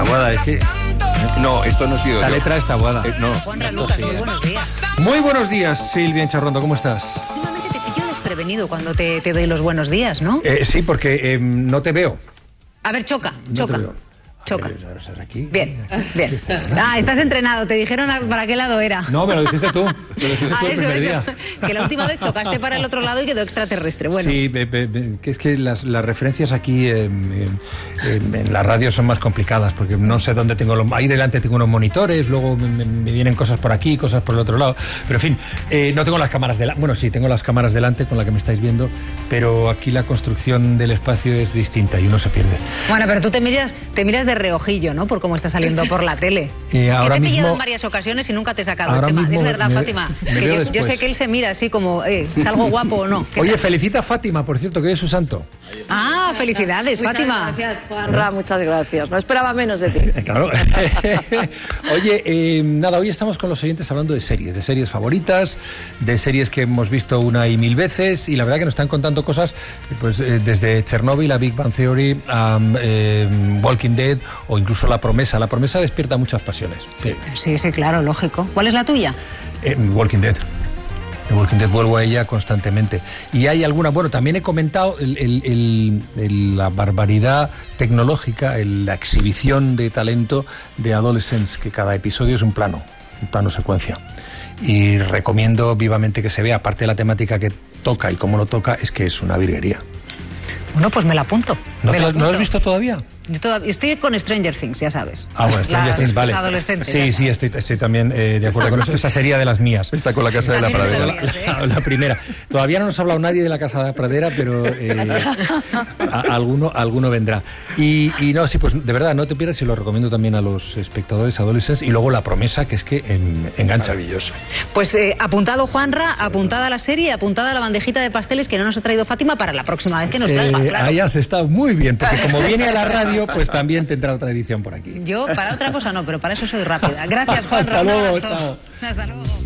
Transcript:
Taboada, es que... No, esto no ha sido La yo. letra es Taboada. No. Juanra Lucas, muy buenos días. Muy buenos días, Silvia Encharrondo, ¿cómo estás? Últimamente te pillo desprevenido cuando te doy los buenos días, ¿no? Sí, porque no te veo. A ver, choca. No te veo. Choca. Aquí. Bien. Ah, estás entrenado. Te dijeron para qué lado era. No, me lo dijiste tú. El primer día. Que la última vez chocaste para el otro lado y quedó extraterrestre. Bueno. Sí, que es que las referencias aquí en la radio son más complicadas, porque no sé dónde tengo ahí delante tengo unos monitores, luego me vienen cosas por aquí, cosas por el otro lado, pero en fin, no tengo las cámaras delante. Bueno, sí, tengo las cámaras delante con la que me estáis viendo, pero aquí la construcción del espacio es distinta y uno se pierde. Bueno, pero tú te miras de reojillo, ¿no? Por cómo está saliendo por la tele. Es ahora que te he pillado mismo, en varias ocasiones y nunca te he sacado el ahora tema. mismo Es verdad, me Fátima. Que veo yo después. sé que él se mira así como, ¿salgo guapo o no? ¿Qué Oye, tal? felicita a Fátima, por cierto, que hoy es su santo. Ah, felicidades, Muchas Fátima. Gracias, Juanra, muchas gracias. No esperaba menos de ti. Claro. Oye, nada, hoy estamos con los oyentes hablando de series favoritas, de series que hemos visto una y mil veces, y la verdad que nos están contando cosas, pues desde Chernobyl a Big Bang Theory, a Walking Dead o incluso La Promesa. La Promesa despierta muchas pasiones. Sí, claro, lógico. ¿Cuál es la tuya? Walking Dead. The Walking Dead, vuelvo a ella constantemente. Y hay alguna, bueno, también he comentado la barbaridad tecnológica, la exhibición de talento de Adolescents, que cada episodio es un plano secuencia. Y recomiendo vivamente que se vea, aparte de la temática que toca y cómo lo toca, es que es una virguería. Bueno, pues me la apunto. ¿No lo has visto todavía? Estoy con Stranger Things, ya sabes. Ah, bueno, Stranger Things, vale. Los adolescentes. Sí, estoy también de acuerdo con eso. Esa sería de las mías. Está con La Casa de la Pradera. La primera. Todavía no nos ha hablado nadie de La Casa de la Pradera, pero alguno vendrá. Y no, sí, pues de verdad, no te pierdas, y lo recomiendo también a los espectadores adolescentes. Y luego La Promesa, que es que engancha. Maravilloso. Pues apuntado Juanra, apuntada la serie, apuntada la bandejita de pasteles que no nos ha traído Fátima para la próxima vez que nos traiga, claro. Ahí has estado muy bien, porque como viene a la radio, pues también tendrá otra edición por aquí. Yo para otra cosa no, pero para eso soy rápida. Gracias, Juanra. Hasta luego, un abrazo. chao. Hasta luego.